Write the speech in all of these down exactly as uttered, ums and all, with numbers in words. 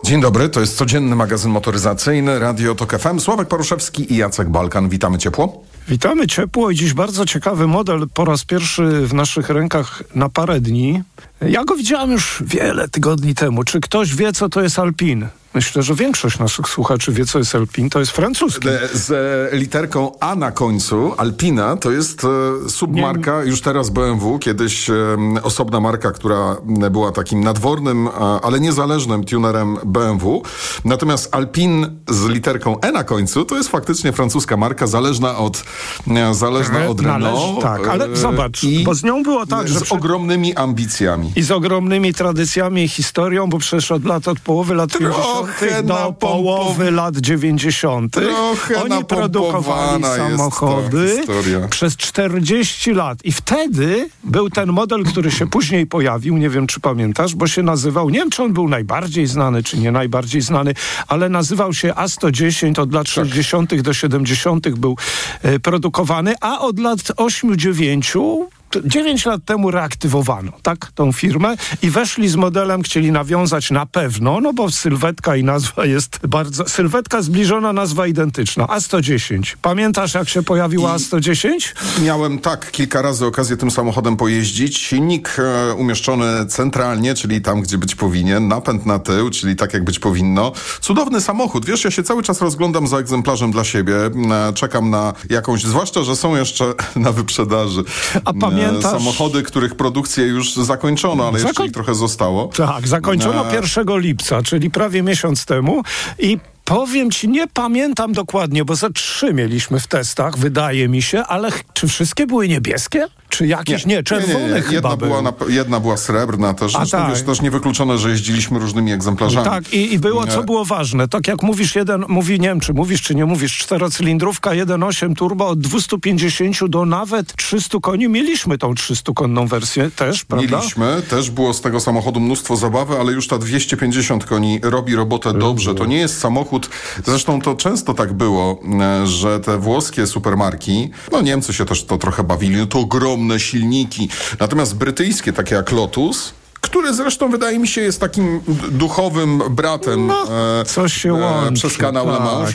Dzień dobry, to jest codzienny magazyn motoryzacyjny Radio Tok F M. Sławek Paruszewski i Jacek Balkan. Witamy ciepło. Witamy ciepło i dziś bardzo ciekawy model po raz pierwszy w naszych rękach na parę dni. Ja go widziałem już wiele tygodni temu. Czy ktoś wie, co to jest Alpine? Myślę, że większość naszych słuchaczy wie, co jest Alpine. To jest francuski. Z e, literką A na końcu. Alpina to jest e, submarka, już teraz B M W. Kiedyś e, osobna marka, która była takim nadwornym, e, ale niezależnym tunerem B M W. Natomiast Alpine z literką E na końcu to jest faktycznie francuska marka, zależna od, e, zależna od Renault. Należy, tak, ale e, zobacz, i bo z nią było tak, z że... Z ogromnymi ambicjami. I z ogromnymi tradycjami i historią, bo przecież od lat, od połowy lat pięćdziesiątych do połowy lat dziewięćdziesiątych oni produkowali samochody przez czterdzieści lat. I wtedy był ten model, który się później pojawił, nie wiem, czy pamiętasz, bo się nazywał, nie wiem, czy on był najbardziej znany, czy nie najbardziej znany, ale nazywał się A sto dziesięć, od lat tak. sześćdziesiątych do siedemdziesiątych był e, produkowany, a od lat ośmiu dziewięciu Dziewięć lat temu reaktywowano, tak, tą firmę i weszli z modelem, chcieli nawiązać na pewno, no bo sylwetka i nazwa jest bardzo... Sylwetka zbliżona, nazwa identyczna. A sto dziesięć. Pamiętasz, jak się pojawiła I A sto dziesięć? Miałem tak kilka razy okazję tym samochodem pojeździć. Silnik e, umieszczony centralnie, czyli tam, gdzie być powinien. Napęd na tył, czyli tak, jak być powinno. Cudowny samochód. Wiesz, ja się cały czas rozglądam za egzemplarzem dla siebie. E, czekam na jakąś, zwłaszcza, że są jeszcze na wyprzedaży. A pamiętasz? Samochody, których produkcję już zakończono, ale jeszcze Zako- ich trochę zostało. Tak, zakończono pierwszego lipca, czyli prawie miesiąc temu i powiem ci, nie pamiętam dokładnie, bo ze trzy mieliśmy w testach, wydaje mi się, ale ch- czy wszystkie były niebieskie? Czy jakieś, nie, nie czerwone nie, nie, nie. Chyba jedna była na, jedna była srebrna też. A Zresztą tak. wiesz, też niewykluczone, że jeździliśmy różnymi egzemplarzami. Tak, i, i było, co było ważne, tak jak mówisz, jeden, mówi, nie wiem, czy mówisz, czy nie mówisz, czterocylindrówka, jeden przecinek osiem turbo od dwieście pięćdziesiąt do nawet trzysta koni. Mieliśmy tą trzystukonną wersję też, prawda? Mieliśmy, też było z tego samochodu mnóstwo zabawy, ale już ta dwieście pięćdziesiąt koni robi robotę dobrze. To nie jest samochód, zresztą to często tak było, że te włoskie supermarki, no Niemcy się też to trochę bawili, no to ogromne silniki. Natomiast brytyjskie, takie jak Lotus, który zresztą wydaje mi się jest takim duchowym bratem no, coś się łączy, e, przez kanał tak, La Manche.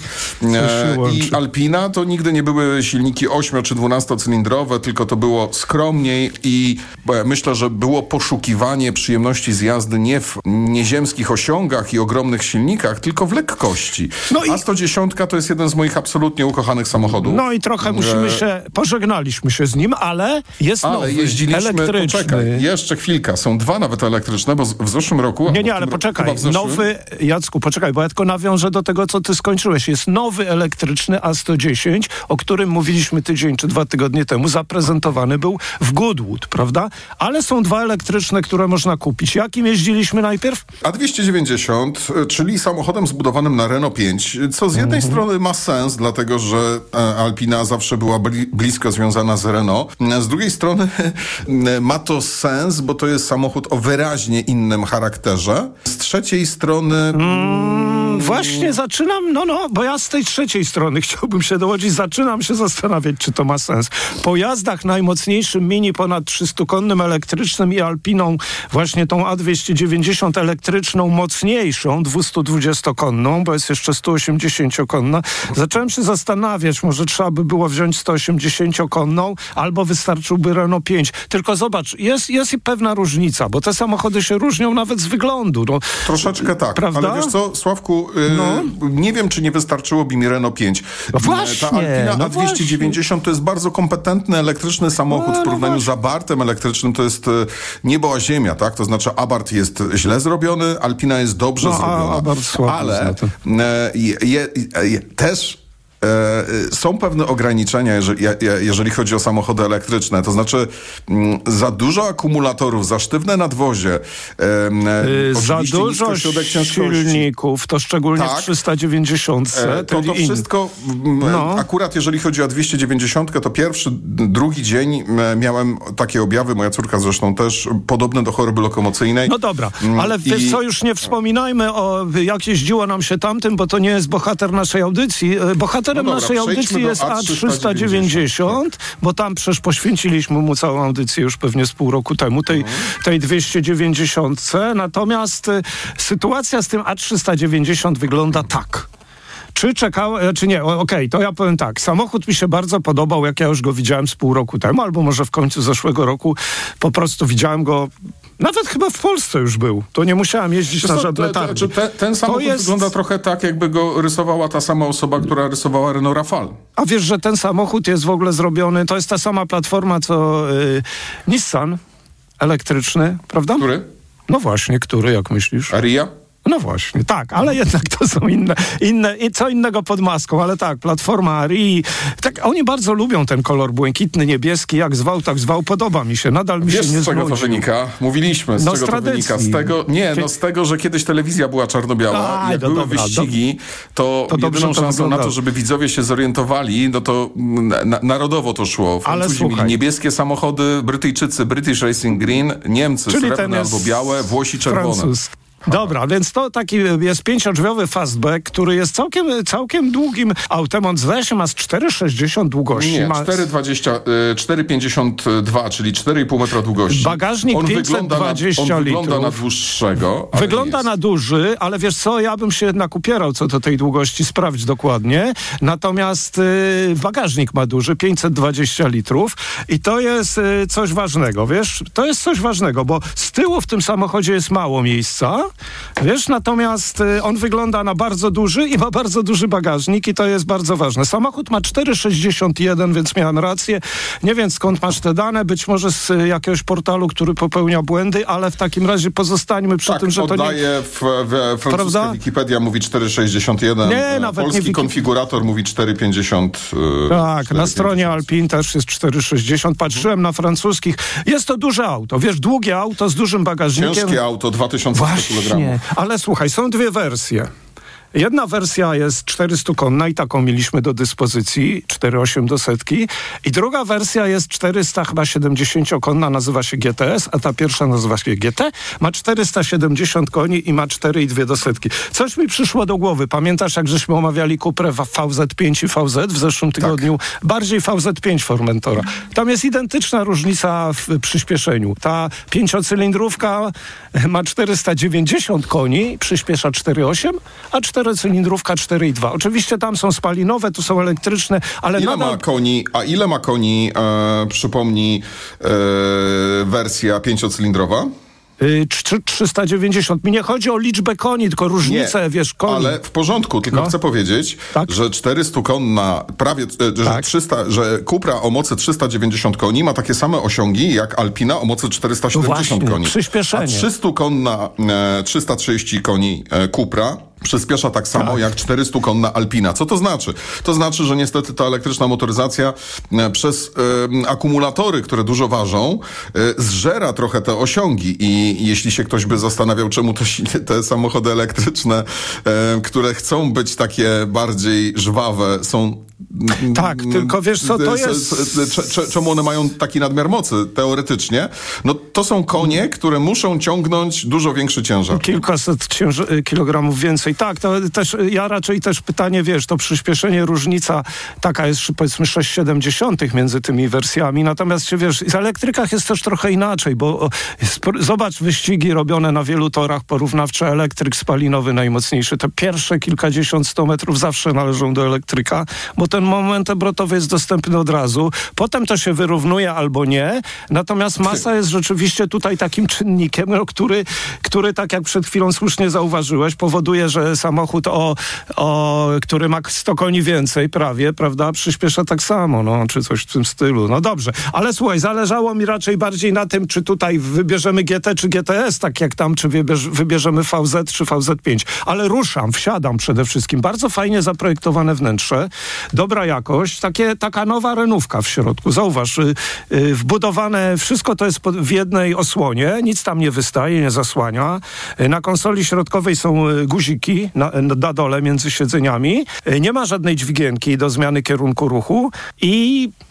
E, I Alpina to nigdy nie były silniki ośmio- czy dwunastocylindrowe, tylko to było skromniej i e, myślę, że było poszukiwanie przyjemności z jazdy nie w nieziemskich osiągach i ogromnych silnikach, tylko w lekkości. No i A sto dziesięć to jest jeden z moich absolutnie ukochanych samochodów. No i trochę musimy się, pożegnaliśmy się z nim, ale jest ale nowy, jeździliśmy, elektryczny. Poczekaj, jeszcze chwilka, są dwa nawet elektryczne, bo w zeszłym roku... Nie, nie, ale poczekaj, zeszłym... nowy, Jacku, poczekaj, bo ja tylko nawiążę do tego, co ty skończyłeś. Jest nowy elektryczny A sto dziesięć, o którym mówiliśmy tydzień czy dwa tygodnie temu, zaprezentowany był w Goodwood, prawda? Ale są dwa elektryczne, które można kupić. Jakim jeździliśmy najpierw? A dwieście dziewięćdziesiąt, czyli samochodem zbudowanym na Renault pięć, co z jednej mm-hmm. strony ma sens, dlatego że Alpina zawsze była bli- blisko związana z Renault. Z drugiej strony ma to sens, bo to jest samochód o wyraźnie innym charakterze. Z trzeciej strony... Mm, właśnie zaczynam, no no, bo ja z tej trzeciej strony chciałbym się dołożyć, zaczynam się zastanawiać, czy to ma sens. Po jazdach najmocniejszym mini ponad trzystukonnym elektrycznym i Alpiną, właśnie tą A dwieście dziewięćdziesiąt elektryczną, mocniejszą, dwiestodwudziestokonną, bo jest jeszcze sto osiemdziesięciokonna, zacząłem się zastanawiać, może trzeba by było wziąć sto osiemdziesięciokonną, albo wystarczyłby Renault pięć. Tylko zobacz, jest, jest i pewna różnica, bo te samochody się różnią nawet z wyglądu. No, troszeczkę tak, prawda? Ale wiesz co, Sławku, yy, no. nie wiem, czy nie wystarczyłoby mi Renault pięć. No właśnie, Ta Alpina no A dwieście dziewięćdziesiąt to jest bardzo kompetentny elektryczny samochód. No, w porównaniu no z Abartem elektrycznym to jest yy, niebo a ziemia, tak? To znaczy Abarth jest źle zrobiony, Alpina jest dobrze no, zrobiona. A, Abarth słabo, ale yy, je, je, je, też są pewne ograniczenia, jeżeli, jeżeli chodzi o samochody elektryczne. To znaczy m, za dużo akumulatorów, za sztywne nadwozie, yy, za dużo silników, to szczególnie tak, w trzysta dziewięćdziesiąt. E, to to wszystko, m, no. akurat jeżeli chodzi o dwieście dziewięćdziesiąt, to pierwszy, drugi dzień m, miałem takie objawy, moja córka zresztą też, podobne do choroby lokomocyjnej. No dobra, ale wiesz I... co, już nie wspominajmy o jak jeździło nam się tamtym, bo to nie jest bohater naszej audycji. Bohater bohaterem no dobra, naszej audycji jest A trzysta dziewięćdziesiąt, bo tam przecież poświęciliśmy mu całą audycję już pewnie z pół roku temu, tej, mhm. tej dwieście dziewięćdziesiąt. Natomiast y, sytuacja z tym A trzysta dziewięćdziesiąt wygląda tak. Czy czekał, czy nie, okej, okay, to ja powiem tak, samochód mi się bardzo podobał, jak ja już go widziałem z pół roku temu, albo może w końcu zeszłego roku, po prostu widziałem go, nawet chyba w Polsce już był, to nie musiałem jeździć to na żadne targi. Te, te, ten samochód jest... wygląda trochę tak, jakby go rysowała ta sama osoba, która rysowała Renault Rafale. A wiesz, że ten samochód jest w ogóle zrobiony, to jest ta sama platforma, co yy, Nissan elektryczny, prawda? Który? No właśnie, który, jak myślisz? Aria? No właśnie, tak, ale jednak to są inne, inne, co innego pod maską, ale tak, Platforma Arii, tak, oni bardzo lubią ten kolor błękitny, niebieski, jak zwał, tak zwał, podoba mi się, nadal mi Wiesz, się nie z czego znudził. to wynika? Mówiliśmy, z no, czego z to wynika? Z tego, nie, no z tego, że kiedyś telewizja była czarno-biała, A, jak no były dobra, wyścigi, to, to jedyną szansą wygląda. na to, żeby widzowie się zorientowali, no to na, narodowo to szło. Francuzi mieli niebieskie samochody, Brytyjczycy British Racing Green, Niemcy Czyli srebrne albo białe, Włosi czerwone. Francuz. Dobra, więc to taki jest pięciodrzwiowy fastback, który jest całkiem, całkiem długim autem. On zdaje się ma z cztery sześćdziesiąt długości. Nie, ma... cztery pięćdziesiąt dwa, czyli cztery i pół metra długości. Bagażnik on pięćset dwadzieścia wygląda na, on litrów. wygląda na dłuższego. Wygląda na duży, ale wiesz co, ja bym się jednak upierał co do tej długości, sprawdź dokładnie. Natomiast yy, bagażnik ma duży, pięćset dwadzieścia litrów i to jest yy, coś ważnego, wiesz? To jest coś ważnego, bo z tyłu w tym samochodzie jest mało miejsca. Wiesz, natomiast y, on wygląda na bardzo duży i ma bardzo duży bagażnik i to jest bardzo ważne. Samochód ma cztery sześćdziesiąt jeden, więc miałem rację. Nie wiem skąd masz te dane, być może z y, jakiegoś portalu, który popełnia błędy, ale w takim razie pozostańmy przy tak, tym, że to nie... oddaję, w, w, francuska Prawda? Wikipedia mówi cztery sześćdziesiąt jeden, nie, nawet polski nie Wiki... konfigurator mówi cztery pięćdziesiąt. Yy, tak, na stronie Alpine też jest cztery sześćdziesiąt. Patrzyłem hmm. na francuskich. Jest to duże auto, wiesz, długie auto z dużym bagażnikiem. Ciężkie auto, dwa tysiące kilogramów. Ale słuchaj, są dwie wersje. Jedna wersja jest czterystokonna i taką mieliśmy do dyspozycji, cztery przecinek osiem do setki. I druga wersja jest czterysta chyba siedemdziesięciokonna, nazywa się G T S, a ta pierwsza nazywa się G T. Ma czterysta siedemdziesiąt koni i ma cztery i dwie do setki. Coś mi przyszło do głowy. Pamiętasz, jak żeśmy omawiali Cuprę V Z pięć i V Z w zeszłym tygodniu? Tak. Bardziej V Z pięć Formentora. Tam jest identyczna różnica w przyspieszeniu. Ta pięciocylindrówka ma czterysta dziewięćdziesiąt koni, przyspiesza cztery przecinek osiem, a czterocylindrówka cztery przecinek dwa. Oczywiście tam są spalinowe, tu są elektryczne, ale ile nadal... ma koni, a ile ma koni, e, przypomnij, e, wersja pięciocylindrowa? trzysta dziewięćdziesiąt. Mi nie chodzi o liczbę koni, tylko różnicę, nie, wiesz, koni. Ale w porządku, tylko no. chcę powiedzieć, tak? że czterystokonna, prawie, że tak. trzysta, że Cupra o mocy trzysta dziewięćdziesiąt koni ma takie same osiągi jak Alpina o mocy czterysta siedemdziesiąt no właśnie, koni. Przyspieszenie. A trzystokonna, e, trzysta trzydzieści koni e, Cupra przyspiesza tak samo tak. jak czterystokonna Alpina. Co to znaczy? To znaczy, że niestety ta elektryczna motoryzacja e, przez e, akumulatory, które dużo ważą, e, zżera trochę te osiągi i jeśli się ktoś by zastanawiał, czemu te, te samochody elektryczne, e, które chcą być takie bardziej żwawe, są tak, tylko wiesz co, to jest... Czemu one mają taki nadmiar mocy, teoretycznie? No to są konie, które muszą ciągnąć dużo większy ciężar. Kilkaset cięż- kilogramów więcej. Tak, to też, ja raczej też pytanie, wiesz, to przyspieszenie, różnica taka jest, powiedzmy, sześć przecinek siedem między tymi wersjami. Natomiast, czy wiesz, w elektrykach jest też trochę inaczej, bo zobacz wyścigi robione na wielu torach porównawcze, elektryk spalinowy najmocniejszy. Te pierwsze kilkadziesiąt, sto metrów zawsze należą do elektryka, bo ten moment obrotowy jest dostępny od razu. Potem to się wyrównuje albo nie. Natomiast masa jest rzeczywiście tutaj takim czynnikiem, no, który, który, tak jak przed chwilą słusznie zauważyłeś, powoduje, że samochód, o, o, który ma sto koni więcej prawie, prawda, przyspiesza tak samo, no, czy coś w tym stylu. No dobrze, ale słuchaj, zależało mi raczej bardziej na tym, czy tutaj wybierzemy G T czy G T S, tak jak tam, czy wybierz, wybierzemy V Z czy V Z pięć. Ale ruszam, wsiadam przede wszystkim. Bardzo fajnie zaprojektowane wnętrze. Dobra jakość, takie, taka nowa renówka w środku. Zauważ, yy, yy, wbudowane, wszystko to jest pod, w jednej osłonie, nic tam nie wystaje, nie zasłania. Yy, na konsoli środkowej są yy, guziki na, na dole między siedzeniami. Yy, nie ma żadnej dźwigienki do zmiany kierunku ruchu i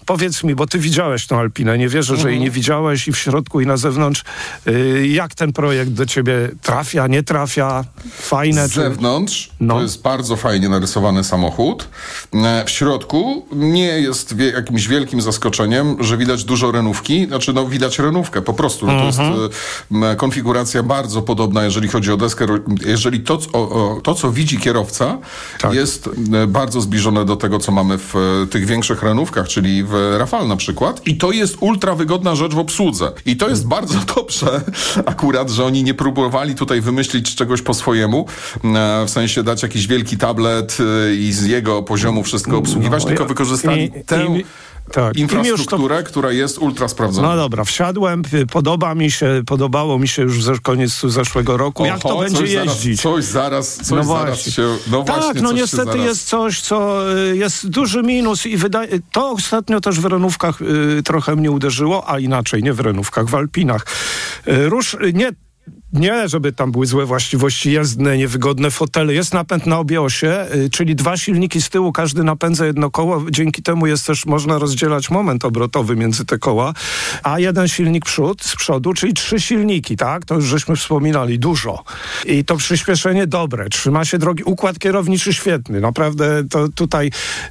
powiedz mi, bo ty widziałeś tą Alpinę, nie wierzę, że jej nie widziałeś i w środku i na zewnątrz. Yy, jak ten projekt do ciebie trafia, nie trafia? Fajne? Z zewnątrz czy... no. to jest bardzo fajnie narysowany samochód. W środku nie jest wie, jakimś wielkim zaskoczeniem, że widać dużo renówki. Znaczy, no widać renówkę po prostu. Mhm. To jest e, konfiguracja bardzo podobna, jeżeli chodzi o deskę. Jeżeli to, o, o, to co widzi kierowca, tak. jest e, bardzo zbliżone do tego, co mamy w e, tych większych renówkach, czyli w Rafale na przykład. I to jest ultra wygodna rzecz w obsłudze. I to jest bardzo dobrze akurat, że oni nie próbowali tutaj wymyślić czegoś po swojemu, e, w sensie dać jakiś wielki tablet e, i z jego poziomu wszystko obsługiwać, no, tylko ja, wykorzystali i, tę i, tak, infrastrukturę, to... która jest ultra sprawdzona. No dobra, wsiadłem, podoba mi się, podobało mi się już w koniec zeszłego roku. Oho, jak to będzie jeździć? Zaraz, coś zaraz, coś no zaraz się... No tak, właśnie, no coś niestety zaraz... jest coś, co jest duży minus i wydaje... To ostatnio też w renówkach y, trochę mnie uderzyło, a inaczej, nie w renówkach, w Alpinach. Y, rusz, nie Nie, żeby tam były złe właściwości jezdne, niewygodne fotele. Jest napęd na obie osie, yy, czyli dwa silniki z tyłu, każdy napędza jedno koło. Dzięki temu jest też, można rozdzielać moment obrotowy między te koła, a jeden silnik przód, z przodu, czyli trzy silniki, tak? To już żeśmy wspominali, dużo. I to przyspieszenie dobre, trzyma się drogi. Układ kierowniczy świetny, naprawdę to tutaj,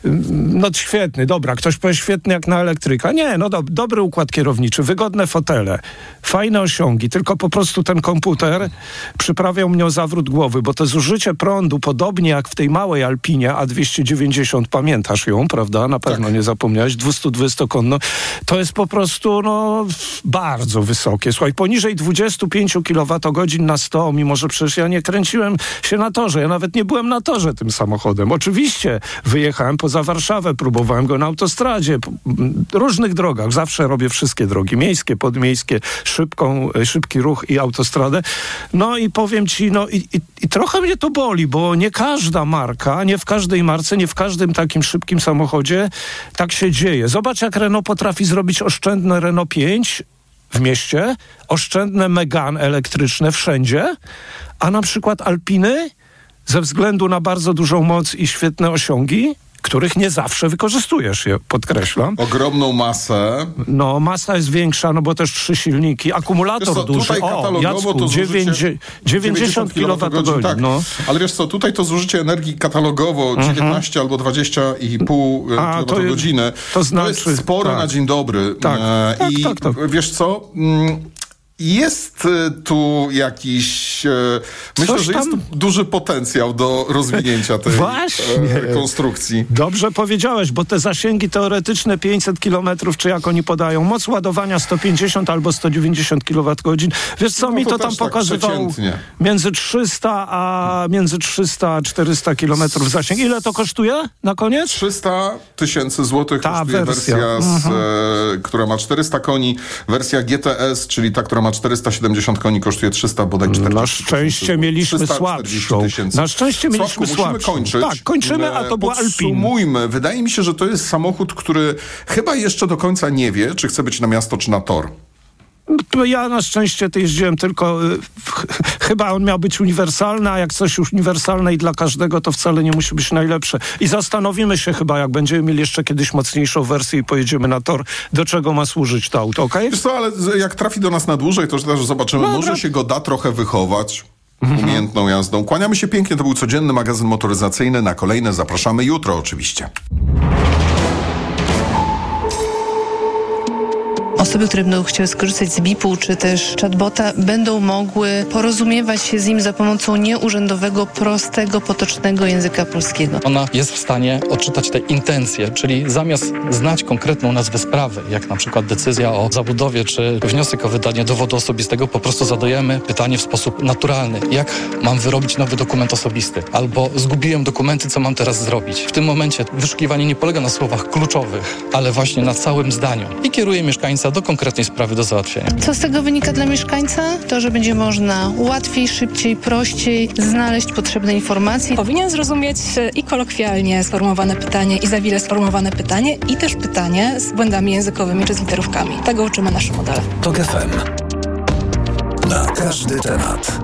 no świetny, dobra. Ktoś powie świetny jak na elektryka. Nie, no do, dobry układ kierowniczy, wygodne fotele, fajne osiągi, tylko po prostu ten komputer przyprawiał mnie o zawrót głowy, bo to zużycie prądu, podobnie jak w tej małej Alpinie A dwieście dziewięćdziesiąt, pamiętasz ją, prawda? Na pewno tak. Nie zapomniałeś, dwieście dwadzieścia konno. To jest po prostu, no, bardzo wysokie. Słuchaj, poniżej dwadzieścia pięć kilowatogodzin na sto, mimo że przecież ja nie kręciłem się na torze, ja nawet nie byłem na torze tym samochodem. Oczywiście wyjechałem poza Warszawę, próbowałem go na autostradzie, różnych drogach, zawsze robię wszystkie drogi, miejskie, podmiejskie, szybką, szybki ruch i autostradę. No i powiem ci, no i, i, i trochę mnie to boli, bo nie każda marka, nie w każdej marce, nie w każdym takim szybkim samochodzie tak się dzieje. Zobacz, jak Renault potrafi zrobić oszczędne Renault pięć w mieście, oszczędne Megane elektryczne wszędzie, a na przykład Alpiny ze względu na bardzo dużą moc i świetne osiągi, których nie zawsze wykorzystujesz, je podkreślam. Ogromną masę. No, masa jest większa, no bo też trzy silniki. Akumulator co, duży. O, Jacku, to zużycie... dziewięćdziesiąt kilowatogodzin. Tak. No. Ale wiesz co, tutaj to zużycie energii katalogowo mhm. dziewiętnaście albo dwadzieścia i pół kilowatogodziny. To, to, znaczy, to jest sporo tak. na dzień dobry. Tak, e, tak, I tak, tak. wiesz co... Mm, Jest tu jakiś... E, myślę, że jest tu duży potencjał do rozwinięcia tej e, konstrukcji. Dobrze powiedziałeś, bo te zasięgi teoretyczne pięćset kilometrów, czy jak oni podają, moc ładowania sto pięćdziesiąt albo sto dziewięćdziesiąt kilowatogodzin. Wiesz co, no, mi to, to tam pokazywało tak między trzysta a między trzysta a czterysta kilometrów zasięg. Ile to kosztuje na koniec? trzysta tysięcy złotych kosztuje wersja, wersja z, mhm. e, która ma czterysta koni. Wersja G T S, czyli ta, która ma czterysta siedemdziesiąt koni, kosztuje trzysta, bodaj czterdzieści. Na szczęście mieliśmy słabszą. Na szczęście mieliśmy Sławku, musimy kończyć. Tak, kończymy, a to była Alpina. Podsumujmy. Wydaje mi się, że to jest samochód, który chyba jeszcze do końca nie wie, czy chce być na miasto, czy na tor. Ja na szczęście to jeździłem tylko, y, ch- chyba on miał być uniwersalny, a jak coś już uniwersalne i dla każdego, to wcale nie musi być najlepsze. I zastanowimy się chyba, jak będziemy mieli jeszcze kiedyś mocniejszą wersję i pojedziemy na tor, do czego ma służyć to auto, okej? Okay? Wiesz co, ale jak trafi do nas na dłużej, to też zobaczymy, Dobra. może się go da trochę wychować. Mhm. Umiejętną jazdą. Kłaniamy się pięknie, to był codzienny magazyn motoryzacyjny. Na kolejne zapraszamy jutro oczywiście. Osoby, które będą chciały skorzystać z B I P-u czy też chatbota, będą mogły porozumiewać się z nim za pomocą nieurzędowego, prostego, potocznego języka polskiego. Ona jest w stanie odczytać te intencje, czyli zamiast znać konkretną nazwę sprawy, jak na przykład decyzja o zabudowie czy wniosek o wydanie dowodu osobistego, po prostu zadajemy pytanie w sposób naturalny. Jak mam wyrobić nowy dokument osobisty? Albo zgubiłem dokumenty, co mam teraz zrobić? W tym momencie wyszukiwanie nie polega na słowach kluczowych, ale właśnie na całym zdaniu i kieruje mieszkańca do konkretnej sprawy do załatwienia. Co z tego wynika dla mieszkańca? To, że będzie można łatwiej, szybciej, prościej znaleźć potrzebne informacje. Powinien zrozumieć i kolokwialnie sformułowane pytanie, i zawile sformułowane pytanie, i też pytanie z błędami językowymi czy z literówkami. Tego uczymy nasze modele. TOK F M. Na każdy temat.